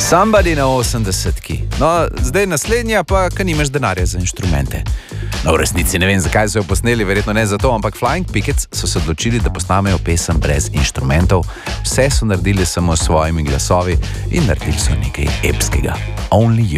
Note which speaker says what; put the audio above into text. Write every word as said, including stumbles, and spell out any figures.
Speaker 1: Somebody na osemdesetki. No, zdaj naslednja pa, ker nimaš denarja za inštrumente. No, v resnici ne vem, zakaj so jo posneli, verjetno ne zato, ampak Flying Pickets so se odločili, da posnamejo pesem brez inštrumentov. Vse so naredili samo s svojimi glasovi in naredili so nekaj epskega. Only You.